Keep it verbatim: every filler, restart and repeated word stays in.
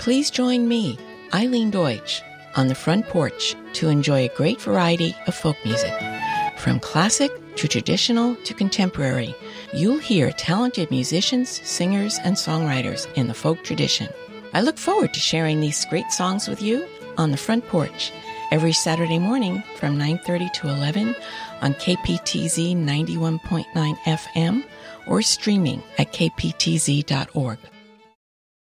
Please join me, Eileen Deutsch, on the front porch to enjoy a great variety of folk music. From classic to traditional to contemporary, you'll hear talented musicians, singers, and songwriters in the folk tradition. I look forward to sharing these great songs with you on the front porch every Saturday morning from nine thirty to eleven on K P T Z ninety-one point nine F M or streaming at k p t z dot org.